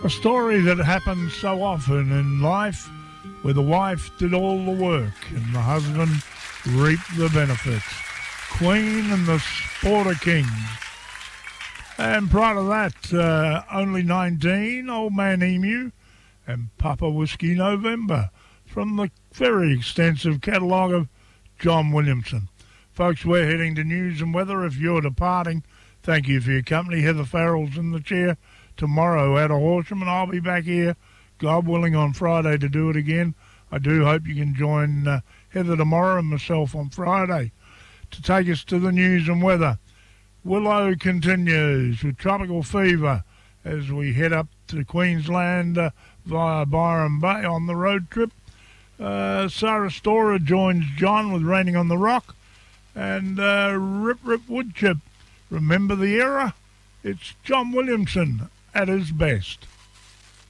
A story that happens so often in life, where the wife did all the work and the husband reaped the benefits. Queen and the Sporter Kings. And prior to that, Only 19, Old Man Emu, and Papa Whiskey November, from the very extensive catalogue of John Williamson. Folks, we're heading to news and weather. If you're departing, thank you for your company. Heather Farrell's in the chair tomorrow out of Horsham, and I'll be back here, God willing, on Friday to do it again. I do hope you can join Heather tomorrow and myself on Friday to take us to the news and weather. Willow continues with tropical fever as we head up to Queensland via Byron Bay on the road trip. Sarah Storer joins John with Raining on the Rock. And Rip Rip Woodchip, remember the era? It's John Williamson at his best.